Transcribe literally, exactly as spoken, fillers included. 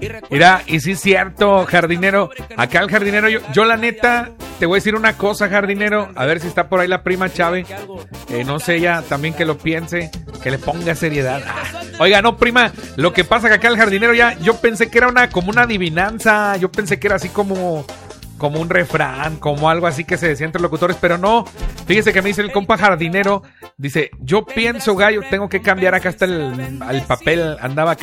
Mira, y sí es cierto, jardinero. Acá el jardinero, yo, yo la neta, te voy a decir una cosa, jardinero. A ver si está por ahí la prima Chávez. Eh, no sé, ella también que lo piense, que le ponga seriedad. Ah, oiga, no, prima, lo que pasa que acá el jardinero ya, yo pensé que era una como una adivinanza. Yo pensé que era así como... como un refrán, como algo así que se decía entre locutores, pero no. Fíjese que me dice el compa jardinero, dice, yo pienso, gallo, tengo que cambiar acá hasta el, el papel, andaba